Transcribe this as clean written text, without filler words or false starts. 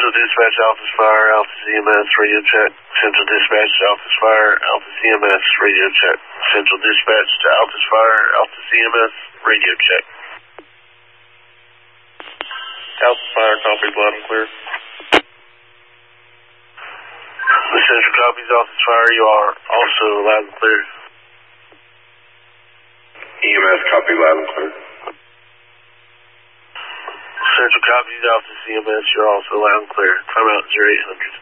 Central Dispatch, Office Fire, Alpha CMS, radio check. Central Dispatch to Office Fire, Alpha CMS, radio check. Central Dispatch to Office Fire, Alpha CMS, radio check. Alpha Fire, copies loud and clear. The Central copies, Office Fire, you are also loud and clear. EMS, copy loud and clear. Central copies, Alpha CMS, you're also loud and clear. Timeout 0800.